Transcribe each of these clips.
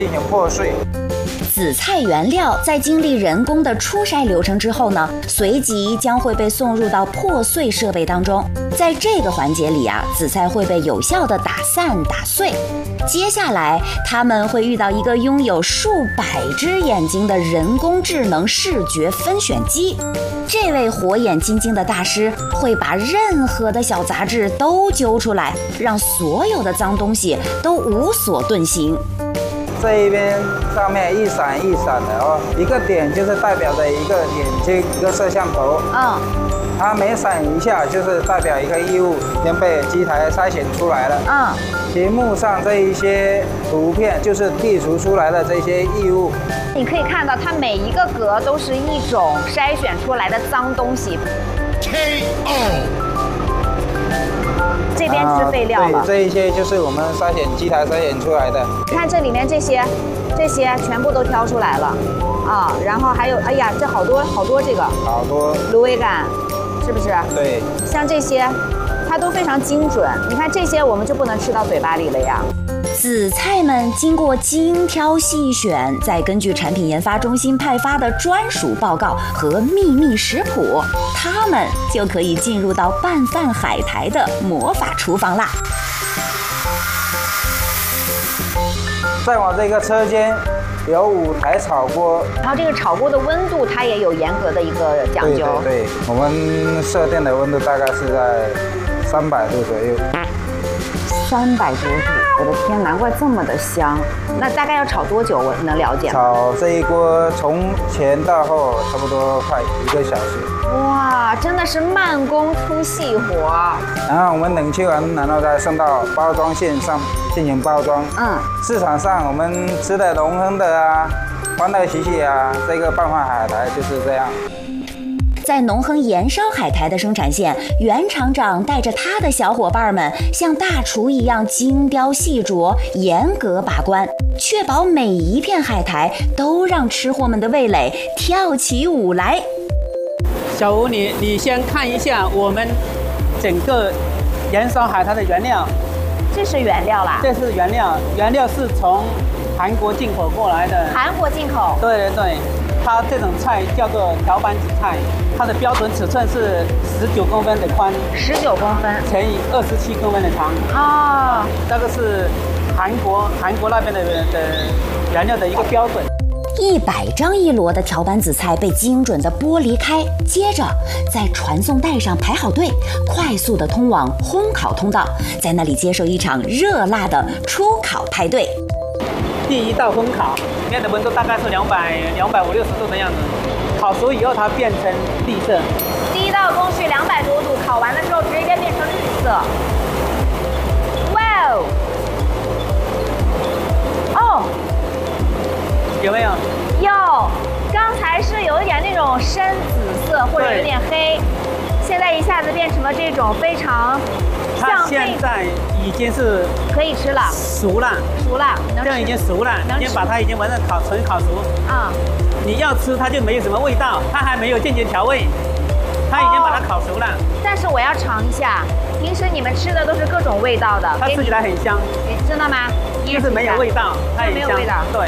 进行破碎。 紫菜原料在经历人工的初筛流程之后呢，随即将会被送入到破碎设备当中。在这个环节里啊，紫菜会被有效的打散打碎。接下来，他们会遇到一个拥有数百只眼睛的人工智能视觉分选机。这位火眼金睛的大师会把任何的小杂质都揪出来，让所有的脏东西都无所遁形。 这一边上面一闪一闪的哦，一个点就是代表着一个眼睛，一个摄像头。它每闪一下就是代表一个异物已经被机台筛选出来了。屏幕上这一些图片就是剔除出来的这些异物。 你可以看到，它每一个格都是一种筛选出来的脏东西。KO。这边是废料了。 对，这一些就是我们筛选机台筛选出来的。 你看这里面这些全部都挑出来了啊，然后还有，哎呀，这好多这个， 好多芦苇杆，是不是？ 对。 像这些，它都非常精准。你看这些我们就不能吃到嘴巴里了呀。 紫菜们经过精挑细选，再根据产品研发中心派发的专属报告和秘密食谱，它们就可以进入到拌饭海苔的魔法厨房啦。 在我这个车间有5台炒锅， 然后这个炒锅的温度它也有严格的一个讲究。 对，我们设定的温度大概是在300度左右。 300多度，我的天，难怪这么的香。那大概要炒多久？我能了解吗？ 炒这一锅从前到后差不多快1个小时。 哇，真的是慢工出细活。 然后我们冷却完，然后再送到包装线上进行包装。市场上我们吃的农亨的啊，欢乐喜喜啊，这个拌饭海苔就是这样。 在农亨盐烧海苔的生产线，袁厂长带着他的小伙伴们像大厨一样精雕细琢，严格把关，确保每一片海苔都让吃货们的味蕾跳起舞来。 小吴，你先看一下我们整个盐烧海苔的原料。 这是原料啦？ 这是原料，原料是从韩国进口过来的。 韩国进口？ 对。它这种菜叫做条板紫菜，它的标准尺寸是19公分的宽 ，19公分乘以27公分的长。这个是韩国那边的原料的一个标准。 100张一摞的条板紫菜被精准地剥离开，接着在传送带上排好队，快速地通往烘烤通道，在那里接受一场热辣的初烤派对。 第一道烘烤，里面的温度大概是250、260度的样子。烤熟以后，它变成绿色。 第一道工序200多度，烤完了之后直接变成绿色。哇哦！ 有没有？ 有，刚才是有一点那种深紫色或者有点黑，现在一下子变成了这种非常它现在已经是可以吃了， 熟了，这样已经熟了，已经把它已经完全纯烤熟。你要吃它就没有什么味道，它还没有进行调味，它已经把它烤熟了。 但是我要尝一下，平时你们吃的都是各种味道的， 它吃起来很香。 真的吗？ 就是没有味道，它也没有味道。 对。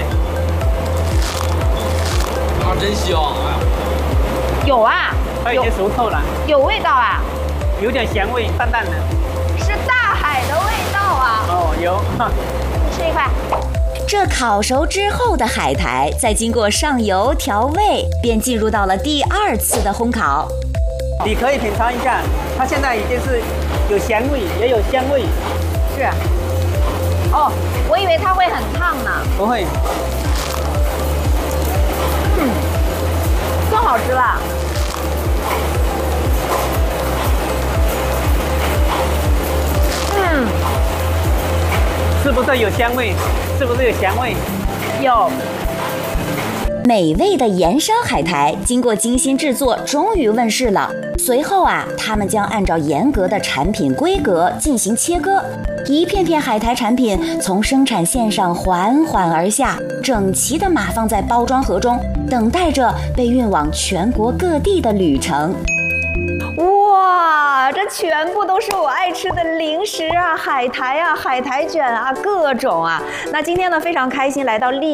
真香！ 有啊， 它已经熟透了， 有味道啊， 有点咸味，淡淡的， 是大海的味道啊。 有。 你吃一块。 这烤熟之后的海苔，再经过上油调味，便进入到了第2次的烘烤。 你可以品尝一下，它现在已经是有咸味，也有香味。 是。我以为它会很烫呢。 不会。 更好吃了。 是不是有香味？是不是有咸味？ 有。 美味的盐烧海苔经过精心制作，终于问世了。随后啊，他们将按照严格的产品规格进行切割，一片片海苔产品从生产线上缓缓而下，整齐地码放在包装盒中，等待着被运往全国各地的旅程。 哇！ 哇，这全部都是我爱吃的零食啊，海苔啊，海苔卷啊，各种啊。那今天呢，非常开心来到